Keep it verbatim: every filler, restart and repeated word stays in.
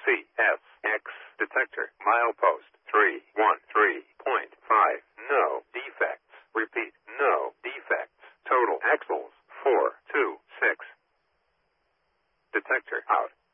C S X detector. Milepost three one three point five. No defects. Repeat, no defects. Total axles four two six. Detector out.